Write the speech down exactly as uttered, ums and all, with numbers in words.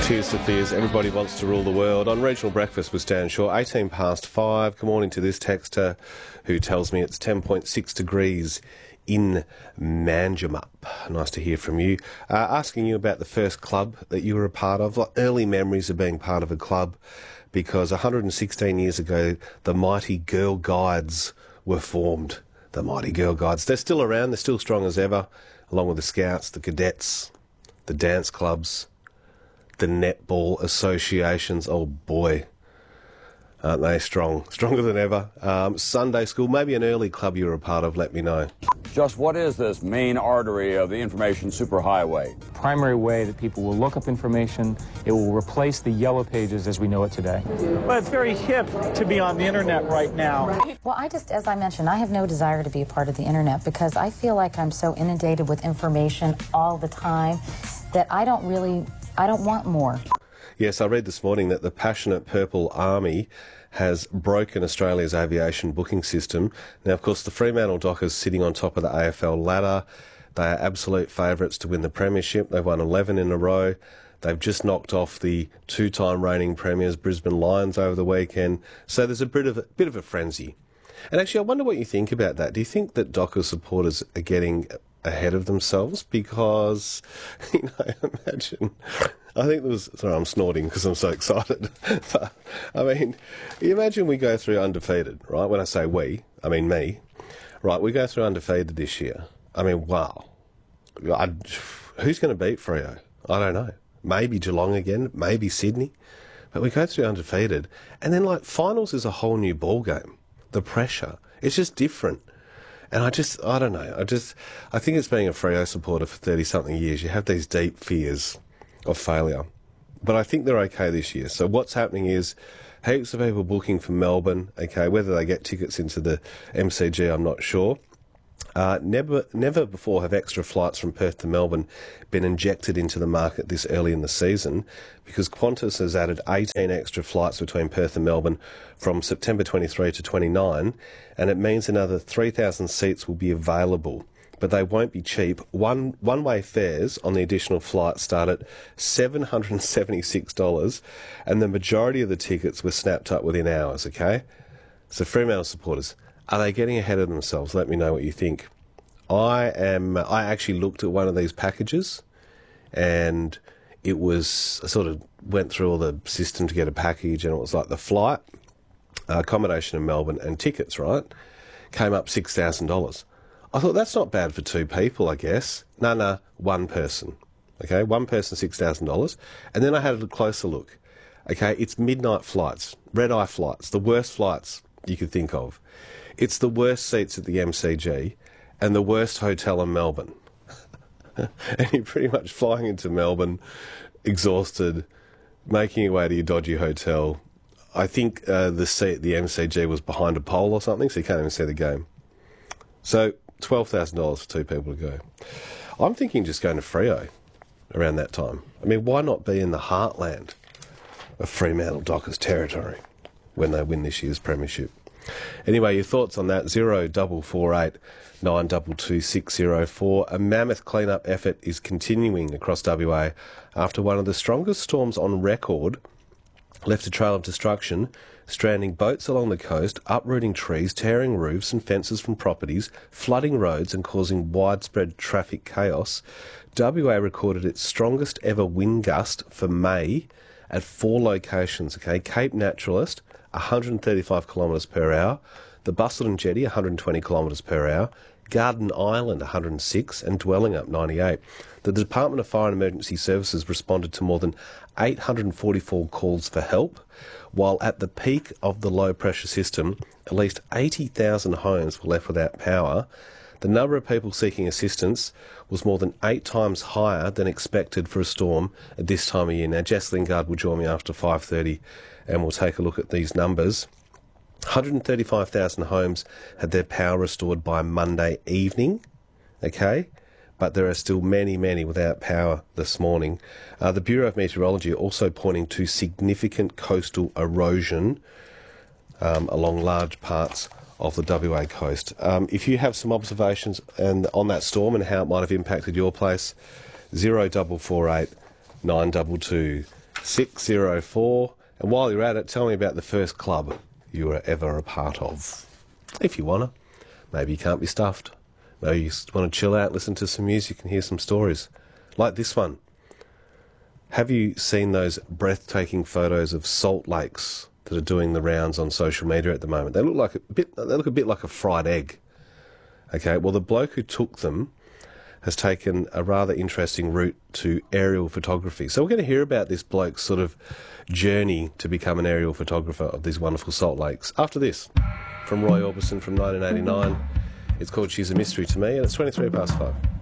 Tears for Fears, everybody wants to rule the world. On Regional Breakfast with Stan Shaw, eighteen past five. Good morning to this texter who tells me it's ten point six degrees in Manjimup. Nice to hear from you. Uh, asking you about the first club that you were a part of, like early memories of being part of a club, because one hundred sixteen years ago, the mighty Girl Guides were formed. The mighty Girl Guides. They're still around, they're still strong as ever, along with the Scouts, the Cadets, the dance clubs, the netball associations. Oh boy, aren't they strong? Stronger than ever. Um, Sunday school, maybe an early club you were a part of, let me know. Just what is this main artery of the information superhighway? Primary way that people will look up information. It will replace the yellow pages as we know it today. Well, it's very hip to be on the internet right now. Well, I just, as I mentioned, I have no desire to be a part of the internet because I feel like I'm so inundated with information all the time that I don't really, I don't want more. Yes, I read this morning that the passionate Purple Army has broken Australia's aviation booking system. Now, of course, the Fremantle Dockers sitting on top of the A F L ladder. They are absolute favourites to win the premiership. They've won eleven in a row. They've just knocked off the two-time reigning premiers, Brisbane Lions, over the weekend. So there's a bit of a, bit of a frenzy. And actually, I wonder what you think about that. Do you think that Dockers supporters are getting ahead of themselves? Because, you know, imagine, I think there was, sorry, I'm snorting because I'm so excited. But, I mean, you imagine we go through undefeated, right? When I say we, I mean me. Right, we go through undefeated this year. I mean, wow. I'd, who's going to beat Freo? I don't know. Maybe Geelong again, maybe Sydney. But we go through undefeated. And then, like, finals is a whole new ball game. The pressure, it's just different. And I just, I don't know, I just, I think it's being a Freo supporter for thirty-something years. You have these deep fears of failure. But I think they're okay this year. So what's happening is heaps of people booking for Melbourne, okay, whether they get tickets into the M C G, I'm not sure. Uh, never, never before have extra flights from Perth to Melbourne been injected into the market this early in the season, because Qantas has added eighteen extra flights between Perth and Melbourne from September twenty-three to twenty-nine, and it means another three thousand seats will be available, but they won't be cheap. One, one-way fares on the additional flights start at seven hundred seventy-six dollars, and the majority of the tickets were snapped up within hours, okay? So Fremantle supporters, are they getting ahead of themselves? Let me know what you think. I am. I actually looked at one of these packages, and it was, I sort of went through all the system to get a package, and it was like the flight, uh, accommodation in Melbourne, and tickets, right? Came up six thousand dollars. I thought, that's not bad for two people, I guess. No, no, one person. Okay, one person, six thousand dollars. And then I had a closer look. Okay, it's midnight flights, red-eye flights, the worst flights you could think of. It's the worst seats at the M C G and the worst hotel in Melbourne. And you're pretty much flying into Melbourne, exhausted, making your way to your dodgy hotel. I think uh, the seat at the M C G was behind a pole or something, so you can't even see the game. So twelve thousand dollars for two people to go. I'm thinking just going to Freo around that time. I mean, why not be in the heartland of Fremantle Dockers territory when they win this year's premiership? Anyway, your thoughts on that, zero double four eight nine two two six zero four. A mammoth clean-up effort is continuing across W A after one of the strongest storms on record left a trail of destruction, stranding boats along the coast, uprooting trees, tearing roofs and fences from properties, flooding roads and causing widespread traffic chaos. W A recorded its strongest ever wind gust for May at four locations, okay? Cape Naturalist, one hundred thirty-five kilometres per hour, the Busselton Jetty, one hundred twenty kilometres per hour, Garden Island, one hundred six, and Dwellingup, ninety-eight. The Department of Fire and Emergency Services responded to more than eight hundred forty-four calls for help, while at the peak of the low-pressure system, at least eighty thousand homes were left without power. The number of people seeking assistance was more than eight times higher than expected for a storm at this time of year. Now, Jess Lingard will join me after five thirty, and we'll take a look at these numbers. one hundred thirty-five thousand homes had their power restored by Monday evening, okay? But there are still many, many without power this morning. Uh, the Bureau of Meteorology are also pointing to significant coastal erosion um, along large parts of the W A coast. Um, if you have some observations and on that storm and how it might have impacted your place, zero double four eight nine two two six zero four. And while you're at it, tell me about the first club you were ever a part of. If you want to. Maybe you can't be stuffed. Maybe you just want to chill out, listen to some music and hear some stories. Like this one. Have you seen those breathtaking photos of salt lakes that are doing the rounds on social media at the moment? They look like a bit, they look a bit like a fried egg. Okay, well, the bloke who took them has taken a rather interesting route to aerial photography. So we're going to hear about this bloke's sort of journey to become an aerial photographer of these wonderful salt lakes after this. From Roy Orbison from nineteen eighty-nine. It's called She's a Mystery to Me, and it's twenty-three past five.